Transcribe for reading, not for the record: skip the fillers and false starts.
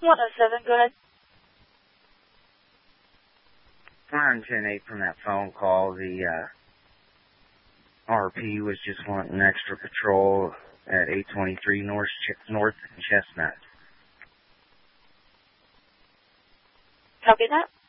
107, go ahead. 110.8 from that phone call. The RP was just wanting extra patrol at 823 North Chestnut. Copy that.